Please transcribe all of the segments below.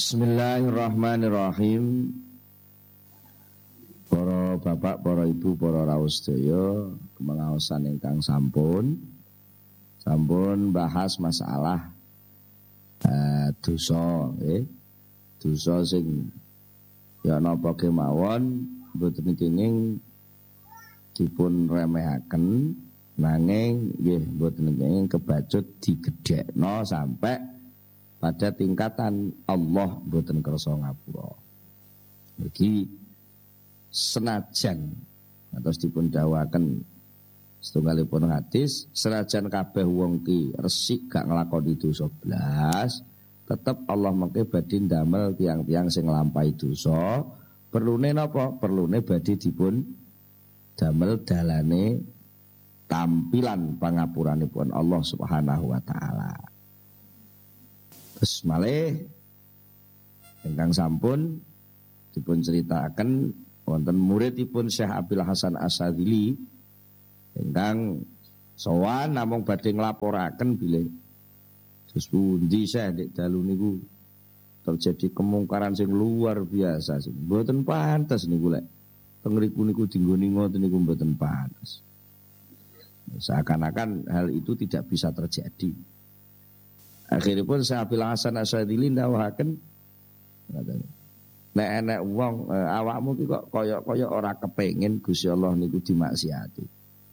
Bismillahirrahmanirrahim. Para bapak, para ibu, para rawuh sedaya, kemengaosan ingkang sampun bahas masalah dosa, dosa sing ya napa kemawon boten kenging dipun remehaken, nanging nggih boten kenging kebacut digedhekno sampai pada tingkatan Allah boten kersa ngapura. Iki senajan atau dipun dawaken setunggalipun hadis, senajan kabeh wong ki resik gak nglakoni dosa blas, tetep Allah mengke badhe ndamel tiang-tiang sing nglampahi dosa. Perlune napa? Perlune badhe dipun damel dalane tampilan pangapuranipun Allah Subhanahu wa taala. Terus malih ingkang sampun dipun ceritaken wonten muridipun Syekh Abil Hasan Asyadzili ingkang sowan namung badhe nglaporaken bilih terus pundi Syekh nek dalu niku terjadi kemungkaran sing luar biasa sing mboten pantes niku lek teng mriku niku dinggoni ngoten niku mboten pantes. Seakan-akan hal itu tidak bisa terjadi. Akhiripun Syekh Abil Hasan Asyadzili ndawahaken nek enek wong awakmu ki kok kaya ora kepengin Gusti Allah niku dimaksiati.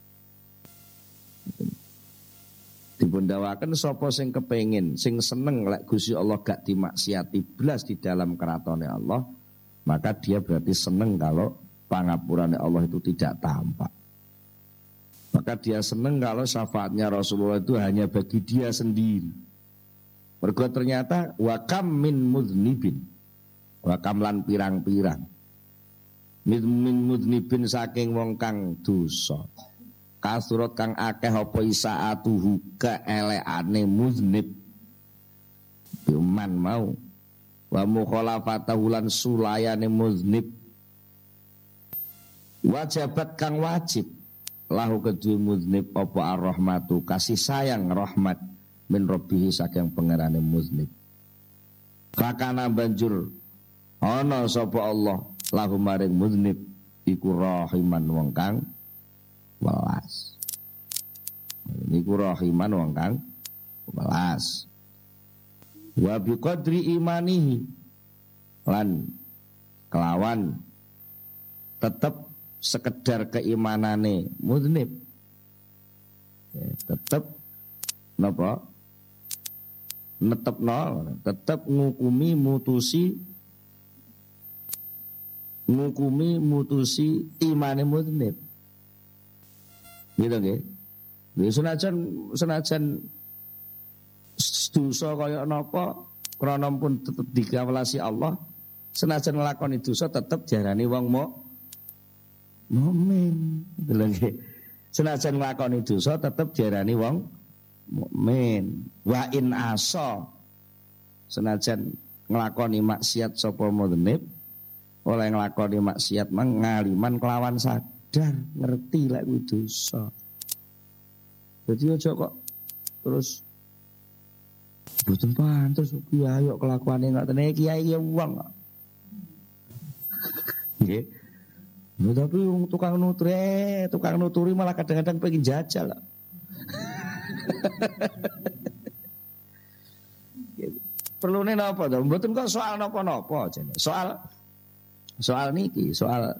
Dipun ndawaken sapa sing kepengin, sing seneng lek Gusti Allah gak dimaksiati blas di dalam keratone Allah, maka dia berarti seneng kalau pangapurane Allah itu tidak tampak. Maka dia seneng kalau syafaatnya Rasulullah itu hanya bagi dia sendiri. Mergo ternyata wakam min mudnibin, wakam lan pirang-pirang min mudnibin saking wong kang dosa, kasurat kang akeh apa isaatuhu keelekane muznib biman mau wa mukhalafatahu lan sulayane muznib wajibat kang wajib lahu kedue muznib apa ar-rahmatu kasih sayang rahmat min rabbihi saking pangerane muznib. Fakana banjur ana sapa Allah lahu maring muznib iku rahiman wong kang welas. Niku rahiman wong kang welas. Wa biqadri imanihi lan kelawan tetep sekedar keimanane muznib. Tetep napa? Tetap ngukumi mutusi imane muznib. Gitu nggih. Senajan dosa kaya napa krana pun tetep dikawelasi Allah, senajan nglakoni dosa tetep diarani wong mukmin. Gitu nggih. Senajan nglakoni dosa tetep diarani wong mukmin. Wa in asa senajan nglakoni maksiat sapa mudznib oleh nglakoni maksiat mang ngaliman kelawan sadar ngerti lek kuwi dosa. Dadi aja kok terus mboten pantes kiai kok kelakuane ngoten iki kiai wong kok. Nggih. Lha tapi tukang nuturi malah kadang-kadang pengen jajal kok. Perlune napa to? Mboten kok soal napa-napa jane. Soal niki, soal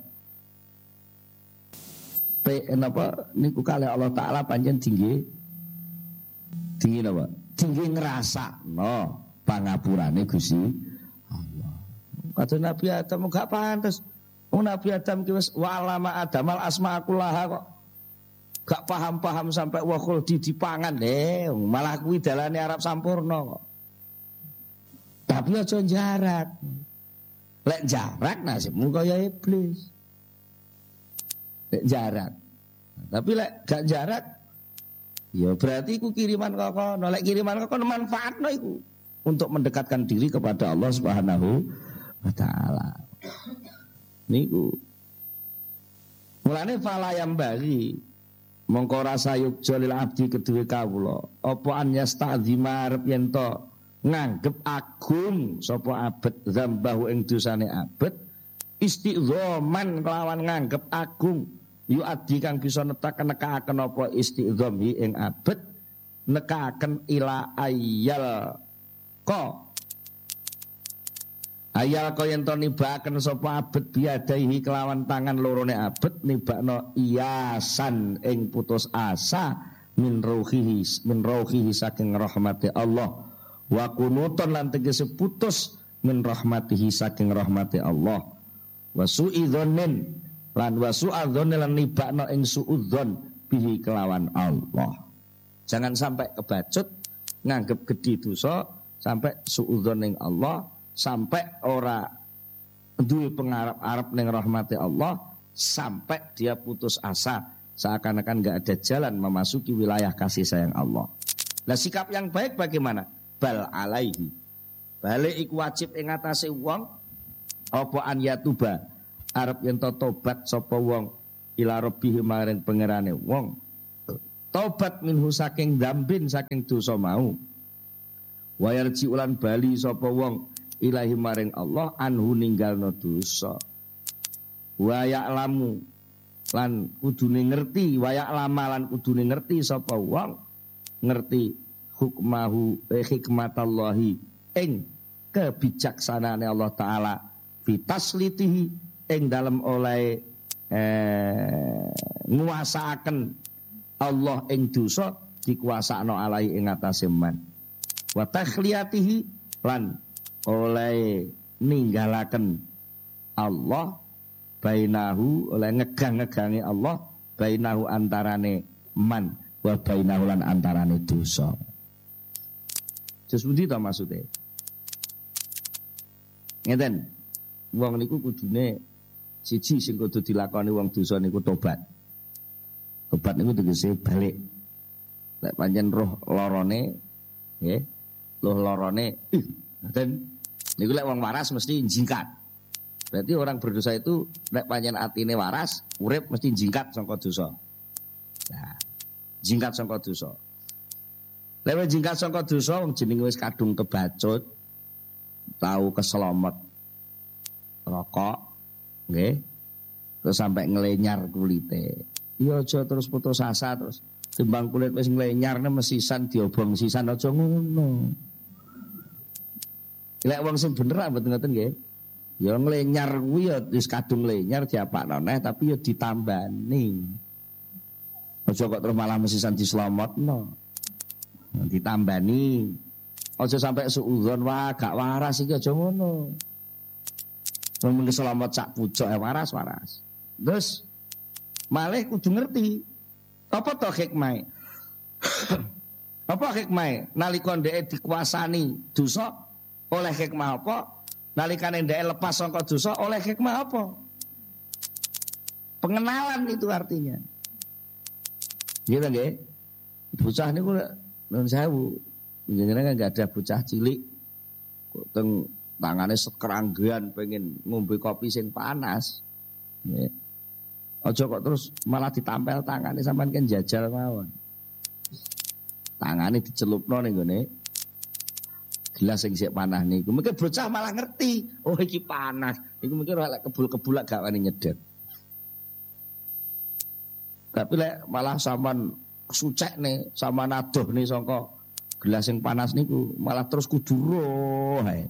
napa niku kalih Allah taala pancen tinggi napa? Tinggi ngrasakno pangapurane Gusti Allah. Kata Nabi Adam gak pantes. Wong Nabi Adam ki wis walama adamal asma'akullaha kok gak paham-paham sampai wakul dipangan malah kuwi dalane Arab sampurna kok. Tapi aja jarak. Lek jarak nasibmu kaya iblis. Lek jarak. Tapi lek gak jarak ya berarti iku kiriman kok kono. Lek kiriman kok kono manfaatno iku untuk mendekatkan diri kepada Allah Subhanahu wa taala. Niku. Mulane fala yang bagi mongko rasa yukjo lil abdi kedue kawula apa an yasta'zima arep yen to nganggep agung sapa abet zambahu ing dosane abet istiqoman kelawan nganggep agung yu adi kang bisa nekaken apa istiqomhi ing abet nekaken ila ayal yen to nibaken sapa abet biadaihi kelawan tangan lorone abet nibakno iasan ing putus asa min rauhihi saking rahmati Allah wa kunuton lan tegese putus min rahmatihi saking rahmati Allah wa su'idzonnin lan wasu'adzon lan nibakno ing su'udzon bihi kelawan Allah. Jangan sampai kebacut nganggep gedhi dosa sampai su'udzon ning Allah, sampai ora duwe pengarep-arep ning rahmati Allah, sampai dia putus asa seakan-akan enggak ada jalan memasuki wilayah kasih sayang Allah. Lah sikap yang baik bagaimana? Bal alaihi. Balik iku wajib ing atase wong apa an yatuba arep yen tobat sapa wong ila rabbih maring pangerane wong. Tobat minhu saking dzambin saking dosa mau. Wa yarji ulan bali sapa wong ilahi maring Allah anhu ninggalno dosa. Wa ya'lamu lan kudune ngerti, wa ya'lama lan kudune ngerti sapa wong ngerti hukmahu hikmatallahi ing kebijaksanaane Allah taala fi taslitihi ing dalem oleh nguasaaken Allah ing dosa dikuasakno alai ing atase man wa takhliyatihi lan oleh ninggalaken Allah bainahu oleh ngegang-ngegangi Allah bainahu antarane man wa bainahu lan antarane dosa. Jus pundi to maksude? Ngeten. Wong niku kudune siji sing kudu dilakoni wong dosa niku tobat. Tobat niku tegese balik. Lek pancen roh lorone nggih, roh lorone ngoten niku lek wong waras mesti jingkat. Berarti orang berdosa itu lek pancen atine waras, urip mesti jingkat sangka dosa. Nah, jingkat sangka dosa. Lewat jingkat sangka dosa wong jenenge wis kadung kebacut, tahu keselomot rokok, nggih. Terus sampai ngelenyar kulite. Iya aja terus putus asa terus timbang kulit wis ngelenyarne mesisan diobong sisan aja ngono. Lek wong sing bener mboten ngoten nggih. Ya ngelenyar kuwi ya wis kadung ngelenyar diapakno neh tapi ya ditambani. Aja kok terus malah mesisan dislomotno. Ditambani aja sampai suudzon wah gak waras iki aja ngono. Wong mung selamat sak pucuk waras. Terus malih kudu ngerti apa to hikmah. Apa hikmah nalika ndeke dikuasani dosa oleh hikmah apa? Nalikane ndeke lepas saka dosa oleh hikmah apa? Pengenalan itu artinya. Gitu nggih. Bocah niku nun sewu, jenengan enggak ada bocah cilik kok teng tangane sekeranggean pengen ngombe kopi sing panas. Nggih. Aja kok terus malah ditampel tangane sampean kan jajal mawon. Tangane dicelupno ning gone gelas sing sik panas niku. Mungkin bocah malah ngerti, oh iki panas. Iku mungkin lek kebul-kebul gak wani nyedhet. Tapi lek malah sampean sucekne sama nadohne saka gelas sing panas niku malah terus kudu roh ae.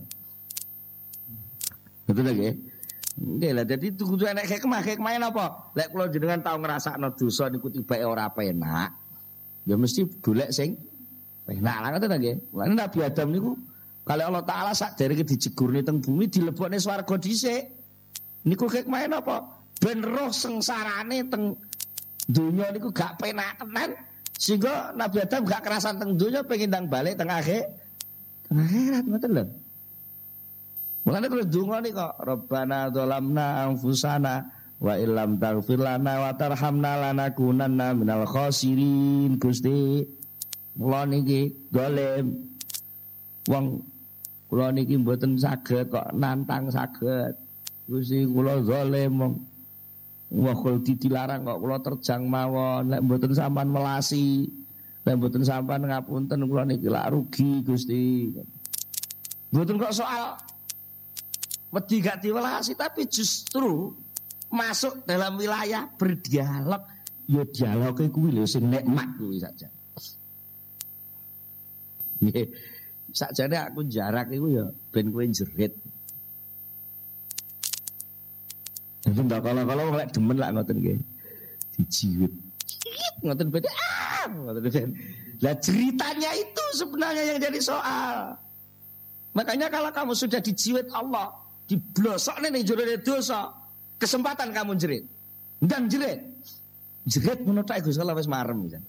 Betul nggih? Nggih lah dadi kudu enek hikmah napa? Lek kula jenengan tau ngrasakno dosa niku tibake ora penak. Ya mesti golek sing penak lah ngoten nggih. Lan Nabi Adam niku kali Allah taala sakderenge dijegurne teng bumi dilebokne swarga dhisik. Niku hikmah napa? Ben roh sengsarane teng dunya niku gak penak tenan. Sehingga Nabi Adam gak kerasan teng dunya pengen ndang balik teng akhirat ngoten lho. Mulane terus donga nika Rabbana dzalamna anfusana wa illam taghfir lana wa tarhamna lanakunanna minal khasirin. Gusti kula niki zalim. Wong kula niki mboten saged kok nantang saged. Gusti kula zalim wong wah kalau dilarang kok kula terjang mawon nek mboten sampean melasi nek mboten sampean ngapunten kula niki lak rugi Gusti Mboten kok soal wedi gak diwelasi, tapi justru masuk dalam wilayah berdialog. Ya dialoge kuwi lho sing nikmat kuwi saja. Nggih. Sakjane aku jarak iku ya ben kowe jerit. Tapi ndak kalau lek demen lak ngoten nggih. Dijiwit. Ngoten ben ngoten ben. Lah ceritanya itu sebenarnya yang jadi soal. Makanya kalau kamu sudah dijiwit Allah, diblosokne ning jero dosa, kesempatan kamu jerit. Ndang jerit. Jerit ngono tok Gusti Allah wis marem pisan.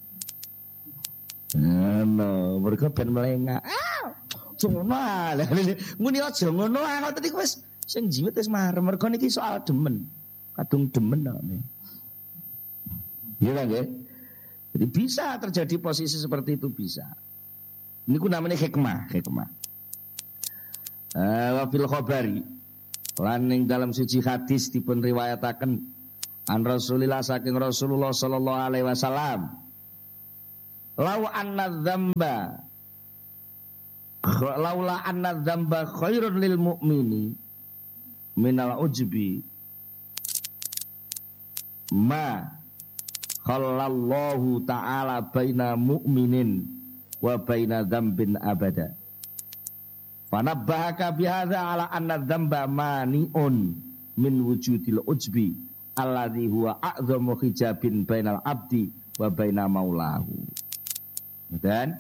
Mereka ben melengak. Ngono lha muni aja ngono ngoten iku wis sing jiwit wis marem. Mergo niki soal demen. Kadung demen kok. Iya kan nggih? Jadi bisa terjadi posisi seperti itu bisa. Niku namanya hikmah. Wa fil khabari lan ning dalam suci hadis dipun riwayataken an Rasulillah saking Rasulullah sallallahu alaihi wasallam laula anna dzamba khairun lil mu'mini minal ujbi ma khallallahu ta'ala baina mu'minin wa baina dzambin abada. Fanabbahaka bihadza ala anna dzamba mani'un min wujudil ujbi alladzi huwa a'dhamu hijabin bainal abdi wa baina maulahu. Dan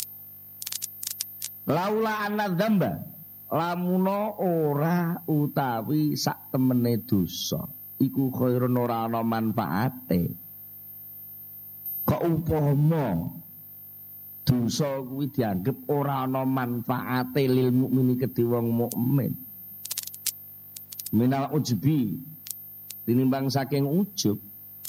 laula anna dzamba lamuno ora utawi sak temene dosa iku khairun ora ana manfaate. Kok umpama dosa kuwi dianggep ora ana manfaate lil mukmini kedhe wong mukmin. Minal ujbi tinimbang saking ujub.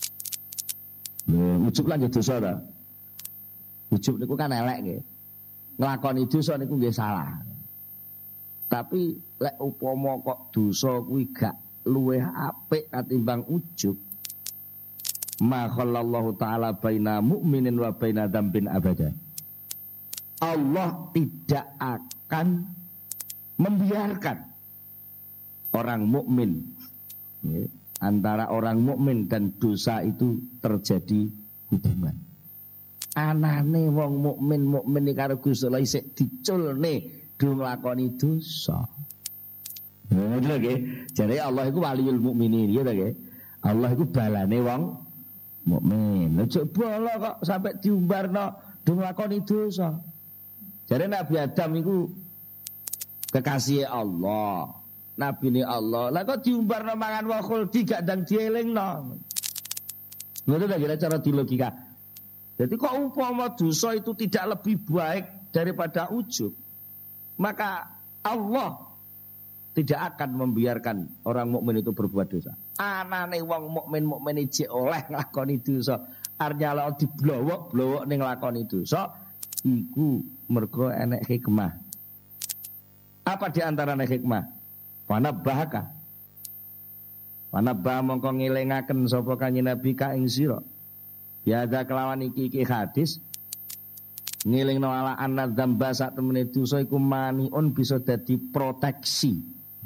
Ujub lan dosa ta. Ujub niku kan elek nggih. Nglakoni dosa niku nggih salah. Tapi lek upama kok dosa kuwi gak luwih apik katimbang ujub. Ma khallallahu ta'ala baina mu'minin wa baina dzambin abada. Allah tidak akan membiarkan orang mukmin antara orang mukmin dan dosa itu terjadi hubungan. Anane wong mukmin karo Gusti Allah isih diculne do nglakoni dosa. Ngono lho nggih. Jare Allah iku waliul mukminin ya ta nggih. Allah iku balane wong mukmin. Lha coba kok sampai diumbarno do nglakoni dosa. Jare Nabi Adam iku kekasih Allah. Nabi ni Allah. Lah kok diumbarno mangan wa khuldi gak ndang dielingno. Ngono ta cara di logika. Jadi kok umpama dosa itu tidak lebih baik daripada ujub, maka Allah tidak akan membiarkan orang mukmin itu berbuat dosa. Anane wong mukmin iki oleh nglakoni dosa, arep lek diblowok-blowok ning nglakoni dosa, iku mergo enek hikmah. Apa di antarane hikmah? Panabbahaka. Panabbah mongko ngelingaken sapa kanjeng Nabi ka ing sira. Biada kelawan iki hadis ngilingno ala anna dzamba sak temene dosa iku maniun bisa dadi proteksi.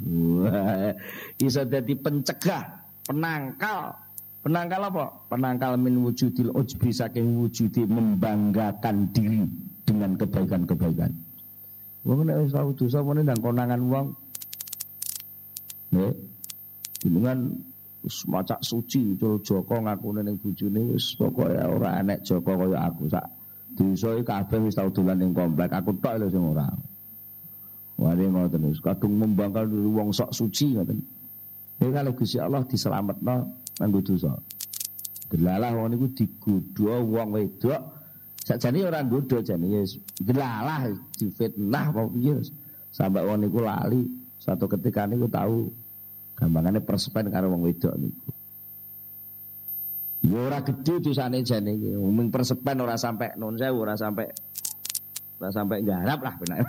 Bisa dadi pencegah, penangkal. Penangkal apa? Penangkal min wujudil ujbi saking wujudi membanggakan diri dengan kebaikan-kebaikan. Wong nek wis tau dosa meneh ndang konangan wong. Nggih. Dengan wis macak suci Joko ngakune ning bojone wis pokoke ora enek Joko kaya aku sak dosa iki kabeh wis tau dolan ning komplek aku tok lho sing ora. Wali ngoten wis kadung membangkal wong sok suci ngoten. Iki kalau Gusti Allah diselametno nganggo dosa. Delalah wong niku digodha wong wedok sakjane ora nggodha jane wis delalah difitnah apa piye sampai wong niku lali satu ketika niku tahu gampangane perspen karo wong wedok niku. Ya ora gedhe dosane jane iki. Mung perspen ora sampai nun sewu, ora sampai nggarap lah benar.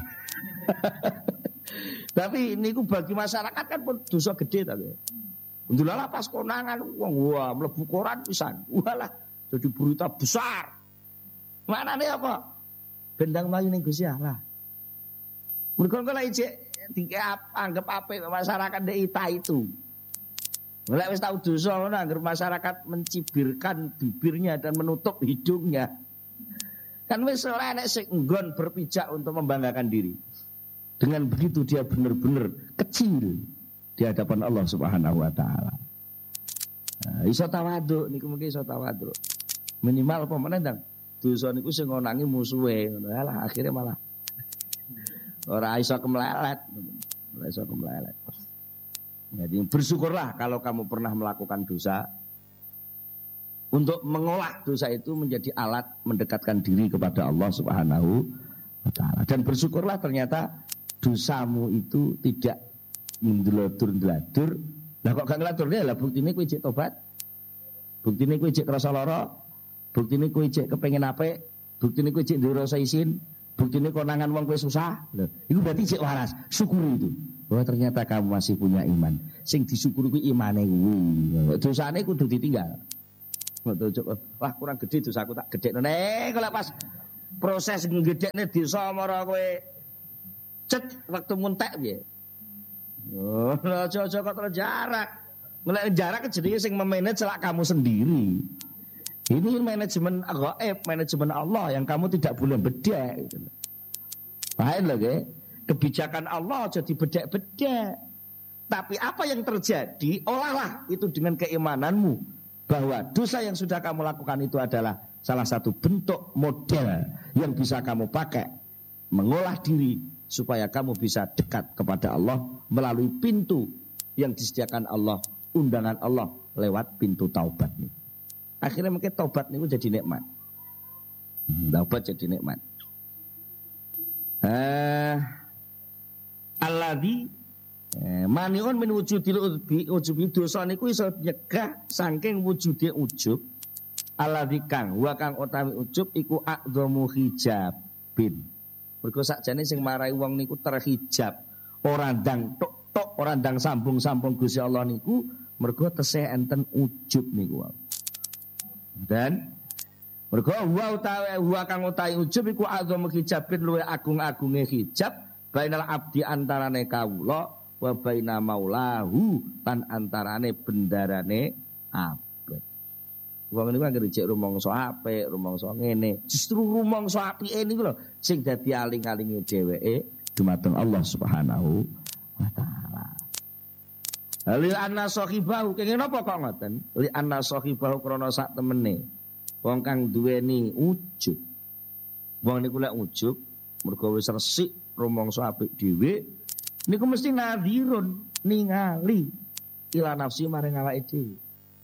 Tapi niku bagi masyarakat kan pun dosa gede ta nggih. Ndelalah pas konangan wong wah mlebu koran pisan. Walah jadi berita besar. Maknane apa? Gendang mlayu ning Gusti Allah. Mergo kok lek anggap apik masyarakat ita itu. Lek wis tau dosa ngono anggere masyarakat mencibirkan bibirnya dan menutup hidungnya. Kan wis ora nek sing nggon berpijak untuk membanggakan diri. Dengan begitu dia benar-benar kecil di hadapan Allah Subhanahu wa taala. Nah, iso tawadhu niku mungkin iso tawadhu. Minimal apa meneh ndang dosa niku sing ngonangi musuhe ngono. Alah akhirnya malah ora iso kemlelet. Ora iso kemlelet. Jadi bersyukurlah kalau kamu pernah melakukan dosa. Untuk mengolah dosa itu menjadi alat mendekatkan diri kepada Allah Subhanahu wa taala. Dan bersyukurlah ternyata dosamu itu tidak ndladur-ndladur. Lah kok gak ngladur lah buktine kowe cek tobat. Buktine kowe cek krasa lara. Buktine kowe cek kepengin apik. Buktine kowe cek duwe rasa isin. Buktine konangan wong kowe susah. Lho, iku berarti cek waras. Syukuri itu. Bahwa ternyata kamu masih punya iman. Sing disyukuri kuwi imane kuwi. Dosane kudu ditinggal. Wah kurang gede dosaku tak gedhekno. Kalau pas proses ngedekne dosa mara kowe cet waktu muntek piye. Oh, aja kok terus jarak. Nek jarak jenenge sing memanage lak kamu sendiri. Ini manajemen gaib, manajemen Allah yang kamu tidak boleh bedek gitu. Paham lho nggih? Kebijakan Allah jadi bedek-bedek. Tapi apa yang terjadi, olahlah itu dengan keimananmu bahwa dosa yang sudah kamu lakukan itu adalah salah satu bentuk model yang bisa kamu pakai mengolah diri supaya kamu bisa dekat kepada Allah melalui pintu yang disediakan Allah, undangan Allah lewat pintu taubat nih. Akhirnya mungkin taubat niku jadi nikmat. Taubat jadi nikmat. Alladzi maniun min wujudil ujubi dosa niku iso nyegah saking wujude ujub. Alladzi kang wa kang utawi ujub iku aqdhamu hijabin. Mergo sakjane sing marai wong niku terhijab, ora ndang tok-tok, ora ndang sambung-sambung Gusti Allah niku mergo tesih enten ujub niku. Dan mergo wa kang utawi ujub iku aqdhamu hijabin luwih agung-agunge hijab bainal abdi antarane kawula wa baina maulahu tan antarane bendarane abad. Wong niku anggere cek rumangsa apik, rumangsa ngene. Justru rumangsa apike niku lho sing dadi aling-alinge dheweke dumateng Allah Subhanahu wa taala. Li anna sahibahu kenging napa kok ngoten? Li anna sahibahu krana sak temene wong kang duweni ujub. Wong niku lek ujub mergo wis resik rumangsa apik dhewe niku mesti nadhirun ningali ila nafsi maring awake dhewe.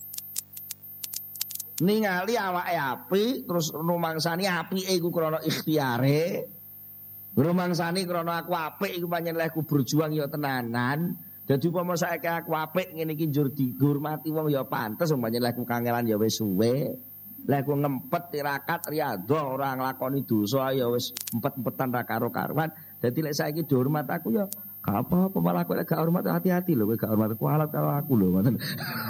Ningali awake apik terus rumangsani apike iku krana ikhtiare. Rumangsani krana aku apik iku pancen lek aku berjuang ya tenanan. Dadi upama saiki aku apik ngene iki njur dihormati wong ya pantes pancen lek aku kangelan ya wis suwe. Lek aku ngempet tirakat riyadhah ora nglakoni dosa ya wis empet-empetan ra karo-karuan. Dadi lek saiki dihormat aku ya gak apa-apa malah kowe gak hormat hati-hati lho kowe gak hormat kualat karo aku lho ngoten.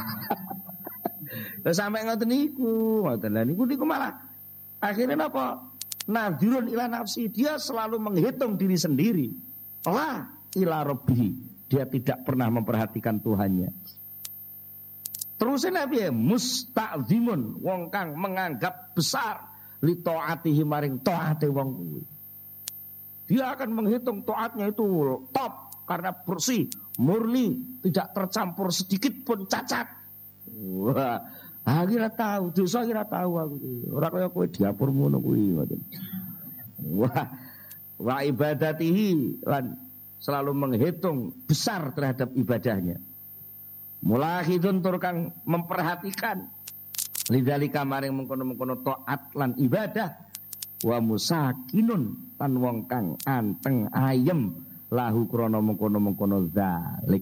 Lah sampe ngoten niku, ngoten lha niku malah akhirnya napa? Nadhirun ila nafsi, dia selalu menghitung diri sendiri. Allah ila rabbihi, dia tidak pernah memperhatikan Tuhannya. Terus nabi musta'zimun, wong kang menganggap besar li taatihi maring taate wong kuwi. Dia akan menghitung taatnya itu top karena bersih, murni, tidak tercampur sedikit pun cacat. Wah, kira tahu dosa kira tahu aku. Ora kaya kowe diapur ngono kuwi ngoten. Wah, wa ibadatihi lan selalu menghitung besar terhadap ibadahnya. Mulahidun tur kang memperhatikan lidzalika maring mengkono-mengkono taat lan ibadah wa musakinun lan wong kang anteng ayem lahu krana mengkono-mengkono zalik.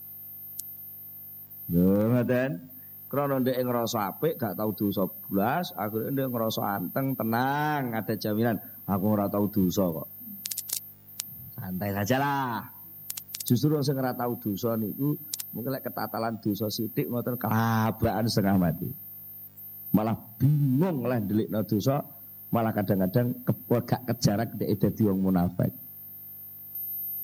Ngoten. Krana ndek ngrasa apik gak tau dosa blas, akhire ndek ngrasa anteng, tenang, ada jaminan aku ora tau dosa kok. Santai sajalah. Justru sing ora tau dosa niku mungkin lek ketatalan dosa sithik ngoten kelabakan setengah mati. Malah bingung lah ndelikno dosa, malah kadang-kadang gak kejarak ndek dadi wong munafik.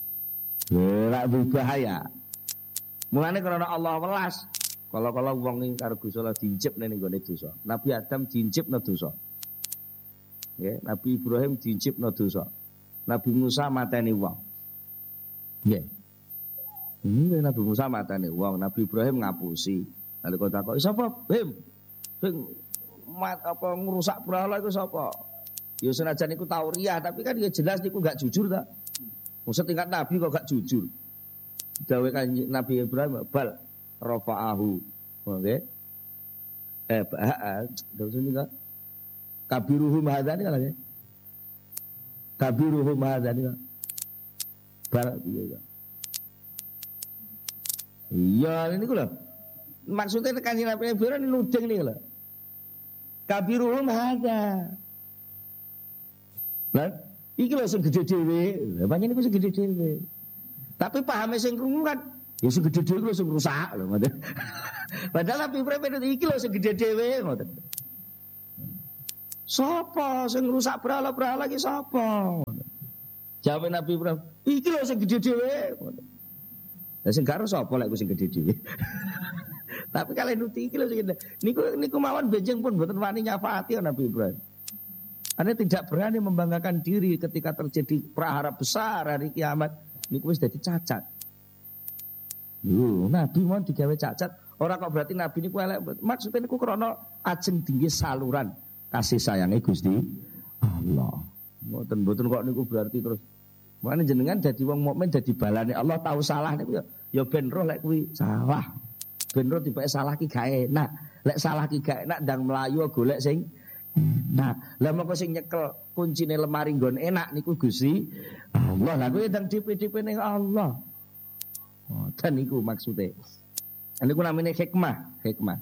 Ora berbahaya. Mulane karena Allah welas. Kalau wong ning karo Gusti Allah diincipne ning gone dosa. Nabi Adam diincipne dosa. Nggih, Nabi Ibrahim diincipne dosa. Nabi Musa mateni wong. Nggih. Ini Nabi Musa mateni wong, Nabi Ibrahim ngapusi. Lalu kok takoki sapa? Him. Sing ngrusak berhala iku sapa? Ya senajan iku tauriah, tapi kan ya jelas niku gak jujur ta. Maksud tingkat Nabi kok gak jujur. Dawe kan Nabi Ibrahim bal rafa'ahu. Oke. Terus ini kok kabiruhum hadzani kan ya. Kabiruhum hadzani kan. Bar iya. Iya ini kok lho. Maksudnya Kanjeng Nabi Ibrahim nuding nih lho. Kabiruhum hadza. Lah, iki lho sing gedhe dhewe. Lah pancen iku sing gedhe dhewe. Tapi pahame sing krungu kan ya sing gedhe dhewe lho sing rusak lho ngoten. Padahal Nabi Ibrahim iki lho sing gedhe dhewe ngoten. Sapa sing rusak berhala-berhala iki sapa? Jawab Nabi Ibrahim, iki lho sing gedhe dhewe ngoten. Lah sing gak sapa lek ku sing gedhe dhewe. Tapi kalian nuti iki lho sing niku mawon benjing pun mboten wani nyafaati Nabi Ibrahim. Anda tidak berani membanggakan diri ketika terjadi prahara besar hari kiamat. Niku wis dadi cacat. Nabi mau digawe cacat. Ora kok berarti Nabi niku elek. Maksudnya niku krana ajeng tinggi saluran kasih sayangnya Gusti Allah. Mboten kok niku berarti terus. Makane jenengan dadi wong mukmin dadi balane Allah tahu salah niku ya ben roh lek kuwi salah. Ben roh tibake salah ki gak enak. Lek salah ki gak enak ndang mlayu golek sing nah, lah moko sing nyekel kuncine lemari nggon enak niku Gusti Allah. Lah kuwi ndang DP-DP ning Allah. Oh, dan niku maksude. Niku namine hikmah.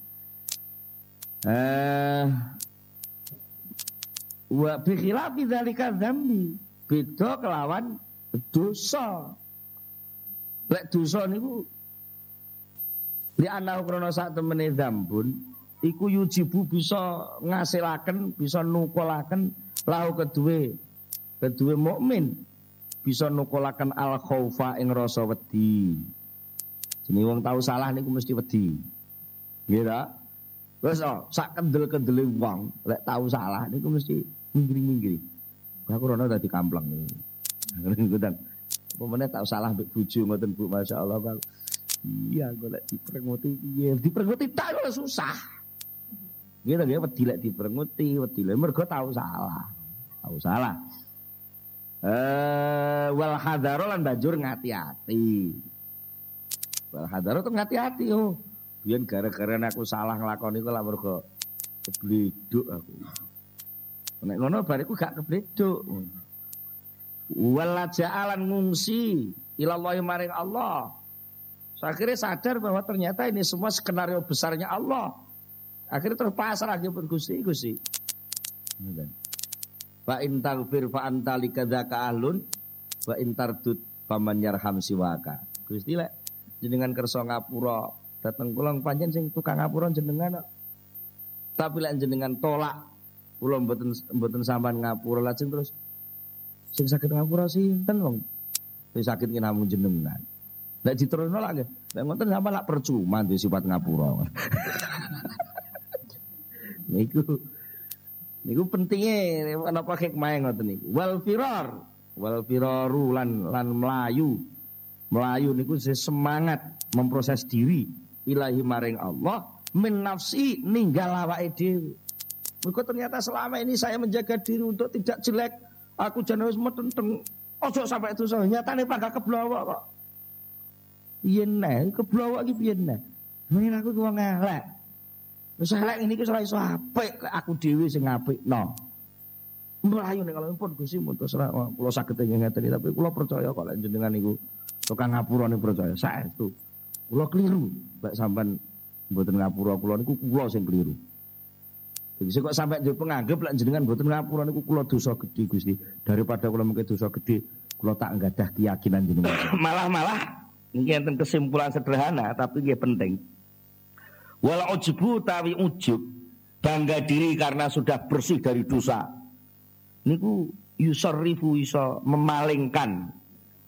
Wa bi khilafi dzalika dzambi. Beda kelawan dosa. Lek dosa niku li ana krana sak temene dzambun iku yujibu bisa ngasilaken, bisa nukulaken lahu kedue mukmin bisa nukulaken al khaufa ing rasa wedi. Jenenge wong tahu salah niku mesti wedi. Nggih ta? Wis sak kendel-kendele wong lek tahu salah niku mesti minggir-minggir. Aku rono dadi kampleng niku. Pemene tahu salah mbek bojo ngoten Bu, masyaallah Pak. Iya golek diperenguti piye? Diperenguti tak susah. Gitu dia wedi lek diperenguti, wedi lek mergo tahu salah. Wal hadzaro lan banjur ngati-ati. Wal hadzaro tuh ngati-ati yo. Biyen gara-gara aku salah nglakoni iku lak mergo kebleduk aku. Nek ngono bariku gak kebleduk. Wal ja'alan ngungsi ilallahi maring Allah. Akhirnya sadar bahwa ternyata ini semua skenario besarnya Allah. Akhirnya terpasrah lagi pun Gusti. Fa in taghfir fa anta likadzaka ahlun wa in tardud faman yarham siwaka. Gusti lek jenengan kersa ngapura dateng kula pancen sing tukang ngapura jenengan. Tapi lek jenengan tolak kula mboten sampean ngapura lajeng terus sing saged ngapura sinten wong? Sing saged namung jenengan. Lek diterusno lak nggih. Lek ngoten sampean lak percuma duwe sifat ngapura. Niku pentingnya kenapa hikmah ngoten niku. Wal firaru lan melayu niku semangat memproses diri ilahi maring Allah min nafsi ninggal awake dhewe. Mergo ternyata selama ini saya menjaga diri untuk tidak jelek, aku jan wis metenteng ojo sampai itu nyatane pangga keblowok kok. Piye neh keblowok iki piye neh. Menen aku wong elek. Wis elek ini ki ora iso apik aku dhewe sing apikno. Mlayu nek kalau pun Gusti mun terserah kula saged ngeten tapi kula percaya kok lek jenengan niku tukang ngapura niku percaya saestu. Kula keliru lek sampean mboten ngapura kula niku kula sing keliru. Jadi kok sampai dhewe penganggep lek jenengan mboten ngapura niku kula dosa gedhe Gusti. Daripada kula mungkin dosa gedhe kula tak nggadah keyakinan jenengan. Malah niki enten kesimpulan sederhana tapi nggih penting. Wal ujbu tawi ujub bangga diri karena sudah bersih dari dosa. Niku yusarrifu iso memalingkan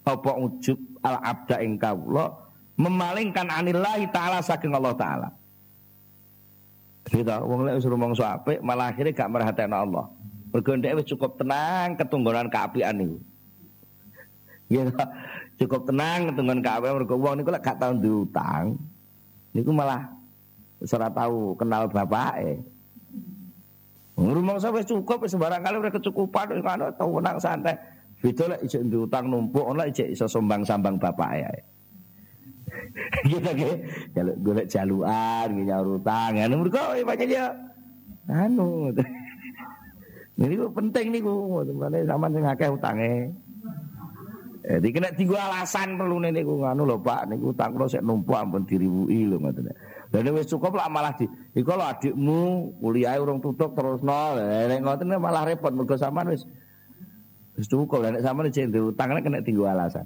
apa ujub al abda ing kawula memalingkan anillahi taala saking Allah taala. Gitu, wong lek wis rumangsa apik malah akhire gak merhatekno Allah. Mergo ndek wis cukup tenang ketunggonan kaapian niku. Gitu. Cukup tenang ketunggonan kaapian mergo wong niku lek gak tau diutang niku malah ora tau kenal bapake. Rumangsa wis cukup wis sembarang kali udah kecukupan ngono tau nang santai. Beda lek isih diutang numpuk ora isih iso sombang-sambang bapake ae. Gitu nggih. Jaluk golek jalukan nggih nyaur utang. Anu mergo pancen ya anu. Niku penting niku, mane sampean sing akeh utange. Jadi kena tinggu alasan perlu niku anu lho Pak, niku utang kula sik numpuk ampun diriwuki lho ngoten. Lah nek wis cukup lah malah iku lho adikmu kuliahe urung tutup terusno. Nek ngoten malah repot mergo sampean wis cukup. Lah nek sampean jek utang kena tinggu alasan.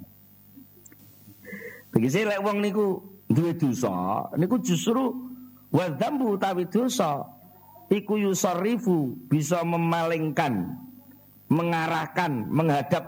Begisi lek wong niku duwe dosa, niku justru wa dzambu utawi dosa iku yusarrifu bisa memalingkan, mengarahkan, menghadap